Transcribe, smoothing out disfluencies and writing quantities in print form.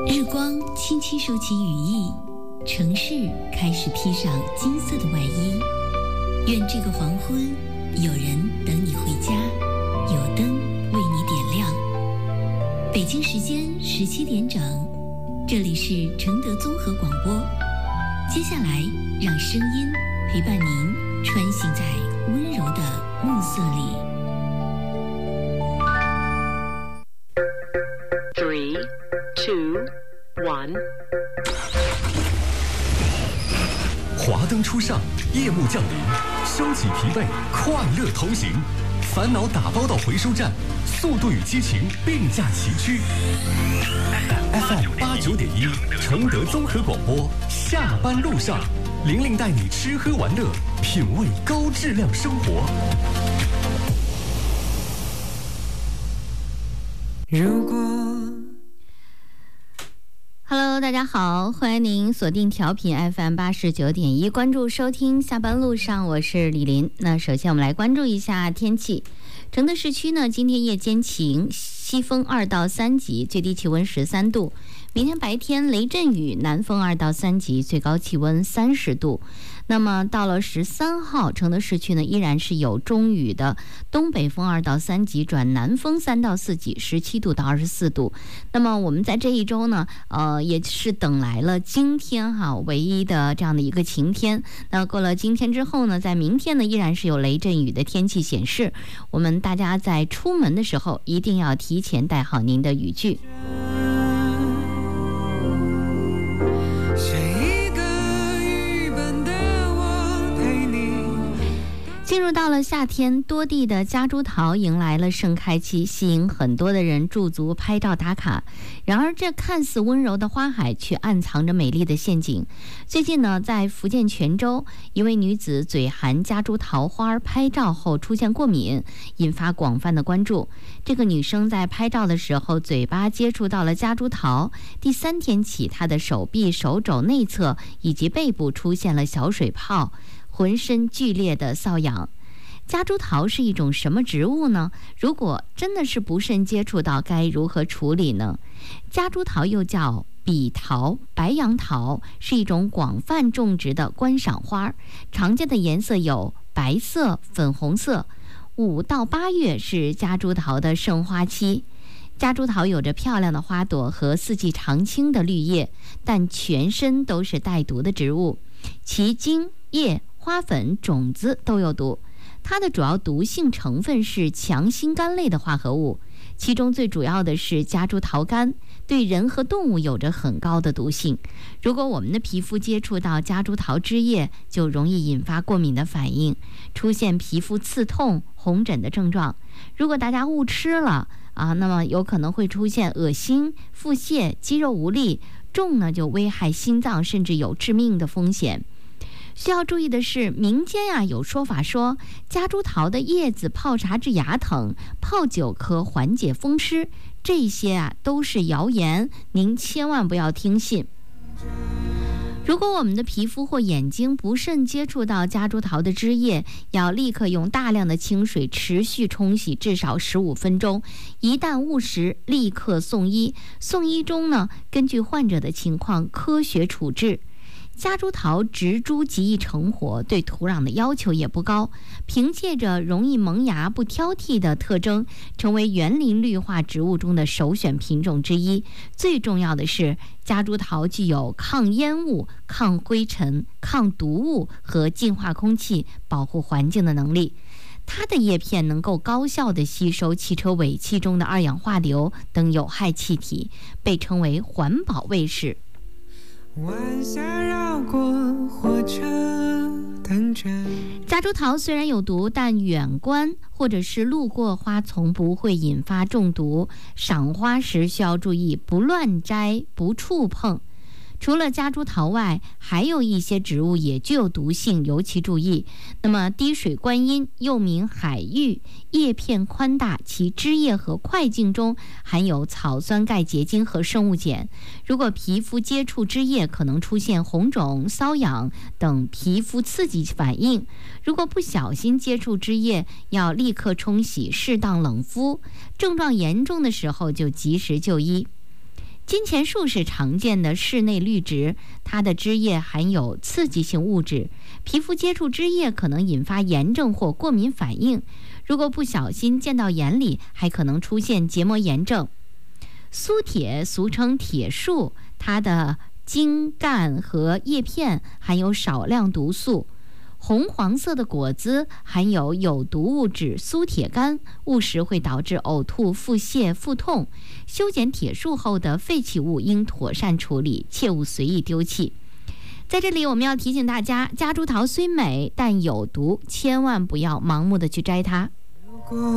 日光轻轻收起羽翼，城市开始披上金色的外衣。愿这个黄昏，有人等你回家，有灯为你点亮。北京时间17点整，这里是承德综合广播。接下来，让声音陪伴您穿行在温柔的暮色里。 3, 2, 1。 华灯初上，夜幕降临，收起疲惫，快乐同行，烦恼打包到回收站，速度与激情并驾齐驱。FM 89.1，承德综合广播，下班路上，玲玲带你吃喝玩乐，品味高质量生活。 如果 Hello， 大家好，欢迎您锁定调频 FM 89.1，关注收听下班路上，我是李林。那首先我们来关注一下天气。承德市区呢，今天夜间晴，西风2到3级，最低气温13度。明天白天雷阵雨，南风2到3级，最高气温30度。那么到了13号，承德市区呢依然是有中雨的，东北风2到3级转南风3到4级，17度到24度。那么我们在这一周呢，也是等来了今天唯一的这样的一个晴天。那过了今天之后呢，在明天呢依然是有雷阵雨的天气显示。我们大家在出门的时候一定要提前带好您的雨具。进入到了夏天，多地的夹竹桃迎来了盛开期，吸引很多的人驻足拍照打卡。然而这看似温柔的花海却暗藏着美丽的陷阱。最近呢，在福建泉州，一位女子嘴含夹竹桃花拍照后出现过敏，引发广泛的关注。这个女生在拍照的时候嘴巴接触到了夹竹桃，第3天起她的手臂、手肘内侧以及背部出现了小水泡，浑身剧烈的瘙痒。夹竹桃是一种什么植物呢？如果真的是不慎接触到，该如何处理呢？夹竹桃又叫笔桃、白杨桃，是一种广泛种植的观赏花，常见的颜色有白色、粉红色。5到8月是夹竹桃的盛花期。夹竹桃有着漂亮的花朵和四季常青的绿叶，但全身都是带毒的植物，其茎、叶、花粉、种子都有毒。它的主要毒性成分是强心苷类的化合物，其中最主要的是夹竹桃苷，对人和动物有着很高的毒性。如果我们的皮肤接触到夹竹桃汁液，就容易引发过敏的反应，出现皮肤刺痛、红疹的症状。如果大家误吃了那么有可能会出现恶心、腹泻、肌肉无力，重呢就危害心脏，甚至有致命的风险。需要注意的是，民间有说法说夹竹桃的叶子泡茶治牙疼，泡酒可缓解风湿，这些都是谣言，您千万不要听信。如果我们的皮肤或眼睛不慎接触到夹竹桃的汁液，要立刻用大量的清水持续冲洗至少15分钟，一旦误食，立刻送医。送医中呢，根据患者的情况科学处置。夹竹桃植株极易成活，对土壤的要求也不高，凭借着容易萌芽、不挑剔的特征，成为园林绿化植物中的首选品种之一。最重要的是，夹竹桃具有抗烟雾、抗灰尘、抗毒物和净化空气、保护环境的能力。它的叶片能够高效地吸收汽车尾气中的二氧化硫等有害气体，被称为环保卫士。 晚霞绕过火车等着。 夹竹桃虽然有毒，但远观或者是路过花丛不会引发中毒。赏花时需要注意不乱摘、不触碰。除了夹竹桃外，还有一些植物也具有毒性，尤其注意。那么滴水观音又名海芋，叶片宽大，其枝叶和块茎中含有草酸钙结晶和生物碱。如果皮肤接触枝叶，可能出现红肿、瘙痒等皮肤刺激反应。如果不小心接触枝叶，要立刻冲洗，适当冷敷。症状严重的时候就及时就医。 金钱树是常见的室内绿植，它的枝叶含有刺激性物质，皮肤接触枝叶可能引发炎症或过敏反应，如果不小心溅到眼里，还可能出现结膜炎症。苏铁俗称铁树，它的茎干和叶片含有少量毒素，红黄色的果子含有有毒物质苏铁苷，误食会导致呕吐、腹泻、腹痛。修剪铁树后的废弃物应妥善处理，切勿随意丢弃。在这里我们要提醒大家，夹竹桃虽美但有毒，千万不要盲目的去摘它。